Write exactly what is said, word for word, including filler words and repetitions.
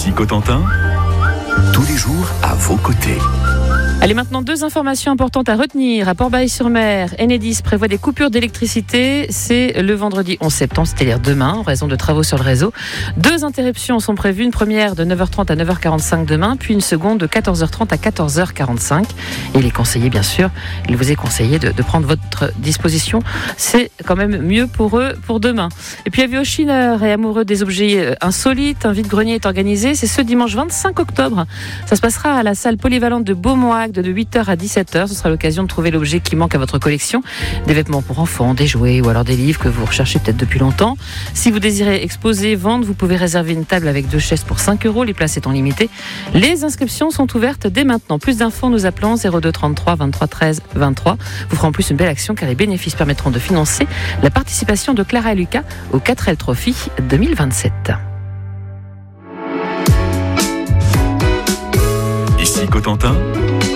Ici Cotentin, tous les jours à vos côtés. Allez, maintenant, deux informations importantes à retenir. À Port-Bail-sur-Mer, Enedis prévoit des coupures d'électricité. C'est le vendredi onze septembre, c'est-à-dire demain, en raison de travaux sur le réseau. Deux interruptions sont prévues. Une première de neuf heures trente à neuf heures quarante-cinq demain, puis une seconde de quatorze heures trente à quatorze heures quarante-cinq. Et il est conseillé, bien sûr, il vous est conseillé de, de prendre votre disposition. C'est quand même mieux pour eux pour demain. Et puis, avis aux chineurs et amoureux des objets insolites, un vide-grenier est organisé. C'est ce dimanche vingt-cinq octobre. Ça se passera à la salle polyvalente de Beaumois de huit heures à dix-sept heures. Ce sera l'occasion de trouver l'objet qui manque à votre collection. Des vêtements pour enfants, des jouets ou alors des livres que vous recherchez peut-être depuis longtemps. Si vous désirez exposer, vendre, vous pouvez réserver une table avec deux chaises pour cinq euros. Les places étant limitées. Les inscriptions sont ouvertes dès maintenant. Plus d'infos, nous appelons zéro deux trente-trois vingt-trois treize vingt-trois. Vous ferez en plus une belle action car les bénéfices permettront de financer la participation de Clara et Lucas au quatre L Trophy deux mille vingt-sept. Ici Cotentin,